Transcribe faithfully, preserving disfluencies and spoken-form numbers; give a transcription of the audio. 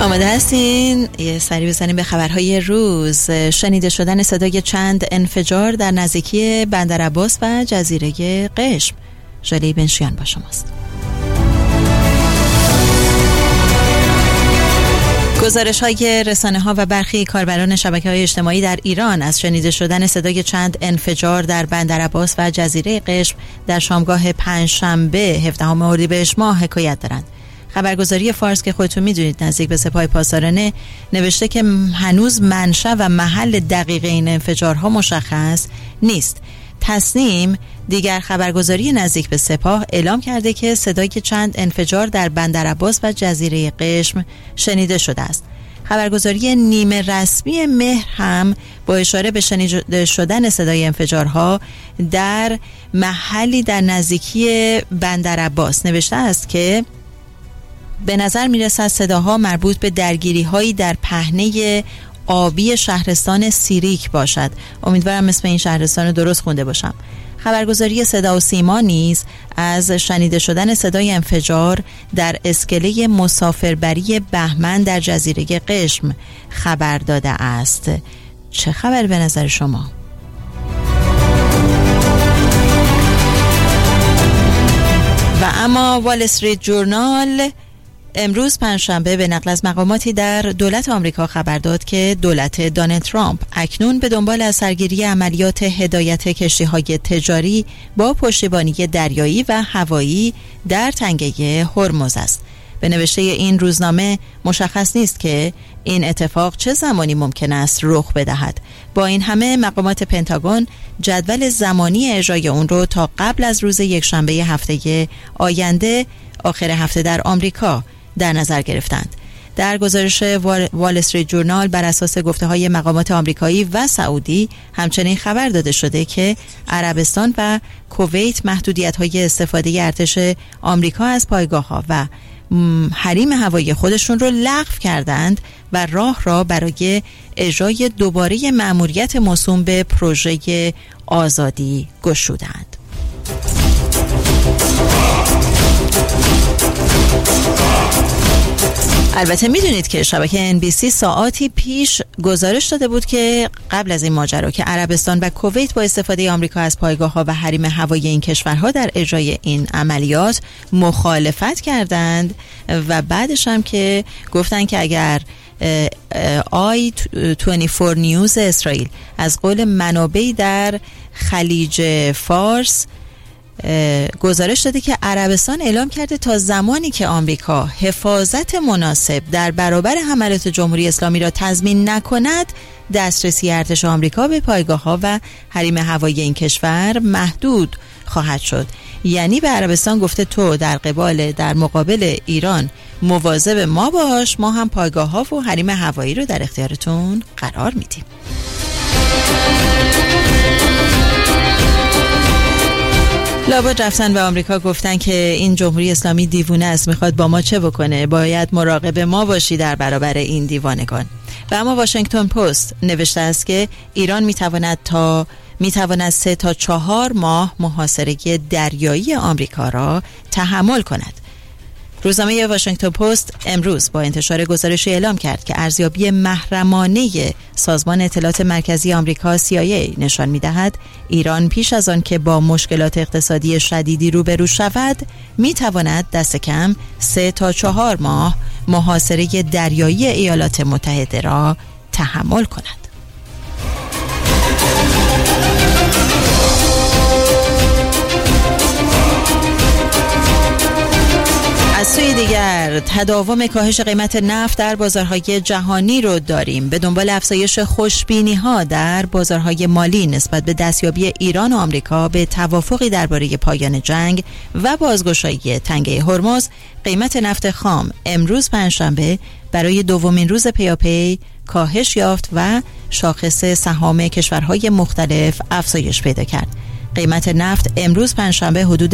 آماده هستین؟ یه سری بزنیم به خبرهای روز. شنیده شدن صدای چند انفجار در نزدیکی بندر عباس و جزیره قشم. ژاله بنشیان با شماست. گزارش های رسانه ها و برخی کاربران شبکه های اجتماعی در ایران از شنیده شدن صدای چند انفجار در بندر عباس و جزیره قشم در شامگاه پنجشنبه هفدهم اردیبهشت ماه حکایت دارند. خبرگزاری فارس که خودتون میدونید نزدیک به سپاه پاسداران نوشته که هنوز منشأ و محل دقیق این انفجارها مشخص نیست. تصنیم دیگر خبرگزاری نزدیک به سپاه اعلام کرده که صدای چند انفجار در بندر عباس و جزیره قشم شنیده شده است. خبرگزاری نیمه رسمی مهر هم با اشاره به شنیده شدن صدای انفجارها در محلی در نزدیکی بندر عباس نوشته است که به نظر میرسد صداها مربوط به درگیری‌هایی در پهنه آبی شهرستان سیریک باشد. امیدوارم اسم این شهرستان رو درست خونده باشم. خبرگزاری صدا و سیما نیز از شنیده شدن صدای انفجار در اسکله مسافربری بهمن در جزیره قشم خبر داده است. چه خبر به نظر شما؟ و اما وال استریت جورنال امروز پنجشنبه به نقل از مقاماتی در دولت آمریکا خبر داد که دولت دونالد ترامپ اکنون به دنبال از سرگیری عملیات هدایت کشتی‌های تجاری با پشتیبانی دریایی و هوایی در تنگه هرمز است. به نوشته این روزنامه مشخص نیست که این اتفاق چه زمانی ممکن است رخ بدهد. با این همه مقامات پنتاگون جدول زمانی اجرای اون رو تا قبل از روز یکشنبه هفته آینده آخر هفته در آمریکا در نظر گرفتند. در گزارش وال استریت جورنال بر اساس گفته‌های مقامات آمریکایی و سعودی همچنین خبر داده شده که عربستان و کویت محدودیت‌های استفاده ارتش آمریکا از پایگاه‌ها و حریم هوایی خودشون رو لغو کردند و راه را برای اجرای دوباره مأموریت موسوم به پروژه آزادی گشودند. البته میدونید که شبکه ان بی سی ساعاتی پیش گزارش داده بود که قبل از این ماجرا که عربستان و کویت با استفاده آمریکا از پایگاه‌ها و حریم هوایی این کشورها در اجرای این عملیات مخالفت کردند و بعدش هم که گفتن که اگر آی بیست و چهار نیوز اسرائیل از قول منابعی در خلیج فارس گزارش داده که عربستان اعلام کرده تا زمانی که آمریکا حفاظت مناسب در برابر حملات جمهوری اسلامی را تضمین نکند دسترسی ارتش آمریکا به پایگاه‌ها و حریم هوایی این کشور محدود خواهد شد. یعنی به عربستان گفته تو در قبال در مقابل ایران مواظب ما باش، ما هم پایگاه‌ها و حریم هوایی رو در اختیارتون قرار میدیم. لابد رفتن به آمریکا گفتن که این جمهوری اسلامی دیوونه است، میخواد با ما چه بکنه، باید مراقب ما باشی در برابر این دیوانگان. و اما واشنگتن پست نوشته است که ایران میتواند تا میتواند سه تا چهار ماه محاصره دریایی آمریکا را تحمل کند. روزنامه واشنگتن پست امروز با انتشار گزارشی اعلام کرد که ارزیابی محرمانه سازمان اطلاعات مرکزی آمریکا سی آی ای نشان می‌دهد ایران پیش از آن که با مشکلات اقتصادی شدیدی روبرو شود می‌تواند دست کم سه تا چهار ماه محاصره دریایی ایالات متحده را تحمل کند. از سوی دیگر تداوم کاهش قیمت نفت در بازارهای جهانی رو داریم. به دنبال افزایش خوشبینی‌ها در بازارهای مالی نسبت به دستیابی ایران و آمریکا به توافقی درباره پایان جنگ و بازگشایی تنگه هرمز، قیمت نفت خام امروز پنجشنبه برای دومین روز پیاپی کاهش یافت و شاخص سهام کشورهای مختلف افزایش پیدا کرد. قیمت نفت امروز پنجشنبه حدود